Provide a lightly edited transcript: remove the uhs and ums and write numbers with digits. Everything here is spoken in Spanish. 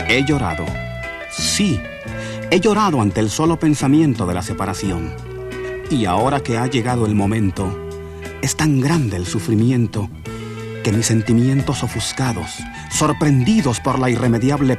He llorado. Sí, he llorado ante el solo pensamiento de la separación. Y ahora que ha llegado el momento, es tan grande el sufrimiento que mis sentimientos ofuscados, sorprendidos por la irremediable